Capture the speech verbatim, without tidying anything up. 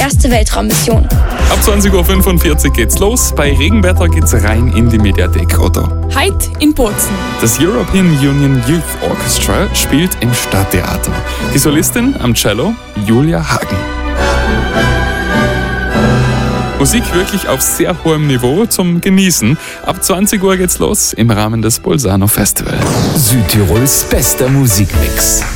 erste Weltraummission. Ab zwanzig Uhr fünfundvierzig geht's los. Bei Regenwetter geht's rein in die Mediathek, oder? Heute in Bozen. Das European Union Youth Orchestra spielt im Stadttheater. Die Solistin am Cello Julia Hagen. Musik wirklich auf sehr hohem Niveau zum Genießen. Ab zwanzig Uhr geht's los im Rahmen des Bolzano Festival. Südtirols bester Musikmix.